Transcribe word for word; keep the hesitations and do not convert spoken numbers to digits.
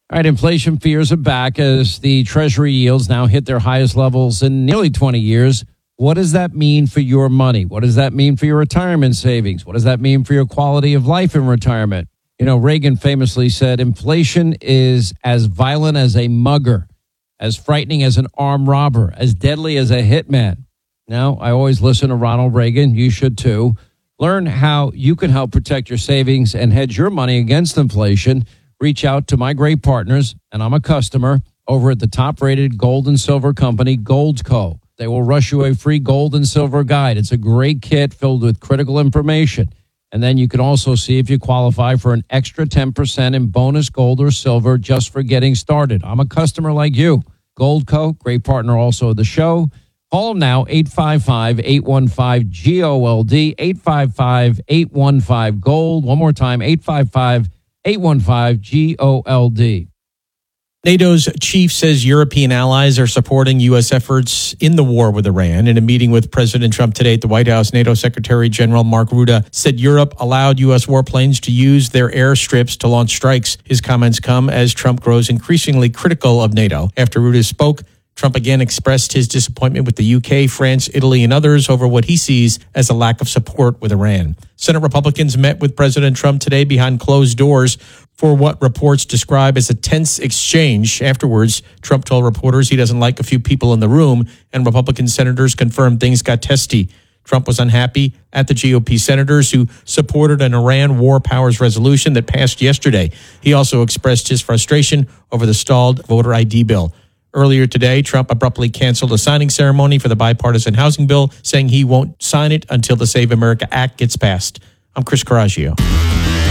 All right, inflation fears are back as the Treasury yields now hit their highest levels in nearly twenty years. What does that mean for your money? What does that mean for your retirement savings? What does that mean for your quality of life in retirement? You know, Reagan famously said, inflation is as violent as a mugger, as frightening as an armed robber, as deadly as a hitman. Now, I always listen to Ronald Reagan. You should too. Learn how you can help protect your savings and hedge your money against inflation. Reach out to my great partners, and I'm a customer, over at the top-rated gold and silver company, Goldco. They will rush you a free gold and silver guide. It's a great kit filled with critical information. And then you can also see if you qualify for an extra ten percent in bonus gold or silver just for getting started. I'm a customer like you. Goldco, great partner also of the show. Call them now, eight five five, eight one five, G O L D, eight five five, eight one five, GOLD. One more time, eight five five, eight one five, G O L D. NATO's chief says European allies are supporting U S efforts in the war with Iran. In a meeting with President Trump today at the White House, NATO Secretary General Mark Rutte said Europe allowed U S warplanes to use their airstrips to launch strikes. His comments come as Trump grows increasingly critical of NATO. After Rutte spoke, Trump again expressed his disappointment with the U K, France, Italy, and others over what he sees as a lack of support with Iran. Senate Republicans met with President Trump today behind closed doors for what reports describe as a tense exchange. Afterwards, Trump told reporters he doesn't like a few people in the room, and Republican senators confirmed things got testy. Trump was unhappy at the G O P senators who supported an Iran war powers resolution that passed yesterday. He also expressed his frustration over the stalled voter I D bill. Earlier today, Trump abruptly canceled a signing ceremony for the bipartisan housing bill, saying he won't sign it until the Save America Act gets passed. I'm Chris Coraggio.